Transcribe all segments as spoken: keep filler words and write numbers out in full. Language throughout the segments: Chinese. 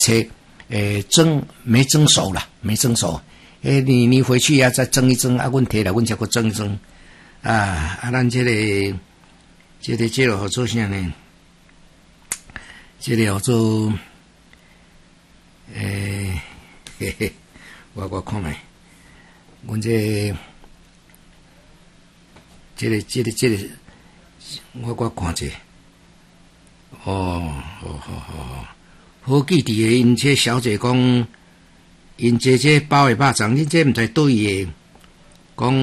切，诶蒸没蒸熟了，没蒸熟。诶，你你回去啊，再蒸一蒸啊，阮摕来，阮再搁蒸一蒸。啊啊，咱这个这个这个好做啥呢？这个好做，诶，嘿嘿，我我看卖，阮这这个这个这个，我我看者，哦，好好好，好记伫诶，因这小姐讲。因姐姐包的肉粽，恁这毋知倒伊诶，讲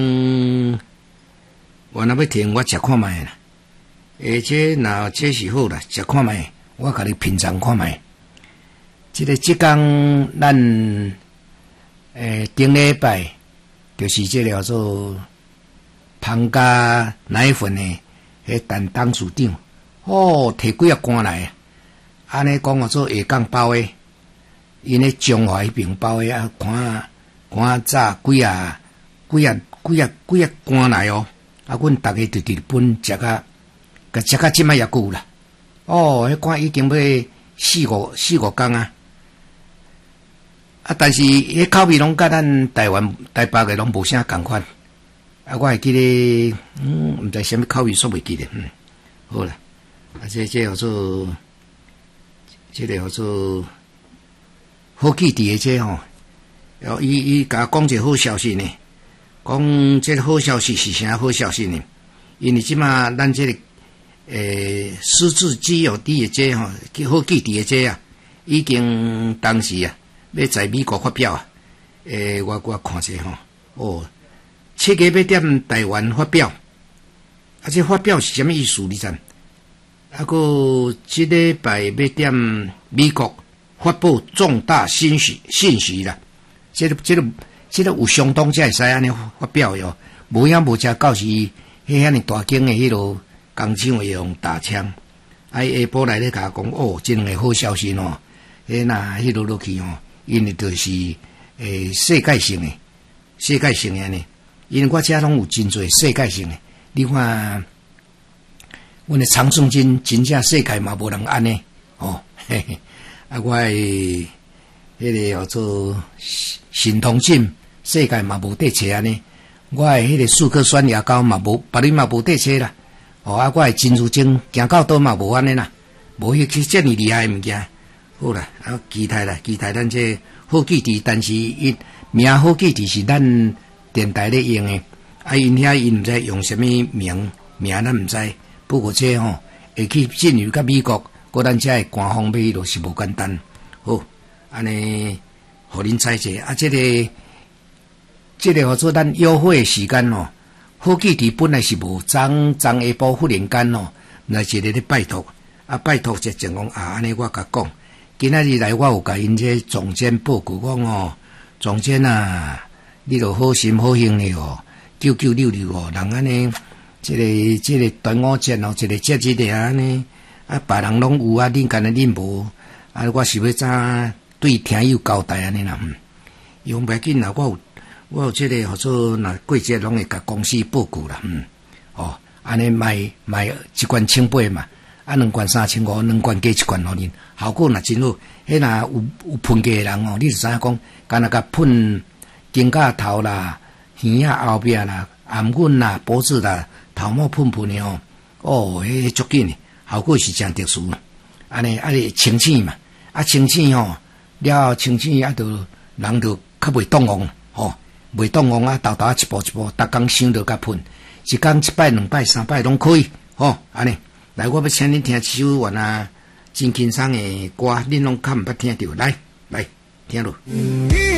我若要听我食看卖啦。而且若这是好啦，食看卖，我甲你品尝看卖。即、这个即工咱诶顶礼拜就是即个叫做芳家奶粉诶，迄陈董事长，哦，摕几啊罐来，安尼讲叫做下港包诶。因咧中华迄边包诶啊，看看炸几啊几啊几啊几啊罐来哦，啊，阮逐个伫日本食啊，甲食啊即摆也久啦。哦，迄罐已经要四五四五工啊。啊，但是迄口味拢甲咱台湾台北诶拢无啥共款。啊，我会记咧，嗯，毋知啥物口味煞袂记咧，嗯，好啦，啊，这这叫做，这个叫做。好记伫诶，这吼，哦，伊伊甲讲一个好消息呢，讲这个好消息是啥好消息呢？因为即马咱这个诶失智基有滴诶这吼，好记伫诶这啊，已经当时啊要在美国发表啊，诶，我我看者吼，哦，七月要踮台湾发表，啊，这发表是啥物意思？你知？啊，个即礼拜要踮美国。发布重大信息信息啦，这个这个这个有相当才会使安尼发表哟，无影无只到时迄遐尼大间的迄落工厂会用打枪，啊，下晡来咧甲讲哦，真个好消息哦，迄那迄落落去哦，因为就是诶世界性的世界性的呢，因为我遮拢有真侪世界性的，你看，阮的长春金真正世界嘛无人安尼哦，嘿嘿。啊，我诶，迄个叫做新通信世界嘛无得车安尼，我诶迄个四颗酸牙膏嘛无，别人嘛无得车啦。哦，啊，我诶珍珠精行到倒嘛无安尼啦，无迄去遮尔厉害诶物件。好啦，啊，期待啦，期待咱这好记忆，但是伊名好记忆是咱电台咧用诶，啊，因遐因毋知用啥物名名咱毋知，不过这吼会去进入到美国。个咱遮诶官方买落是无简单，好，安尼，互恁猜者啊，这个，这个叫做咱优惠时间哦，好记伫本来是无，昨昨下晡忽然间哦，来一个咧拜托，啊拜托就讲讲啊，安尼我甲讲，今仔日来我有甲因这总监报告讲哦，总监啊，你著好心好行咧哦，九九六六哦，人安尼，这个这个端午节哦，一个节日咧安尼。啊，别人拢有啊，恁干那恁无啊？我是要怎对听友交代安尼啦？嗯，用袂紧啦，我有我有这个或者若过节拢会甲公司报告啦。嗯，哦，安尼卖卖一罐千八嘛，啊两罐三千五，两罐加一罐互恁，效果若真好。迄若有有喷过的人哦，你就知影讲，干那甲喷肩胛头啦、耳仔后壁啦、颔阮啦、脖子啦、头毛喷喷的哦，哦，迄足紧的。效果是真特殊，安尼啊，你清醒嘛，啊清醒吼，了后清醒啊，就人就较袂动妄吼，袂动妄啊，豆豆一步一步，逐工想着甲喷，一工一摆两摆三摆拢可以，吼，安尼，来，我要请恁听一首原啊真轻松的歌，恁拢较毋捌听着，来来听落。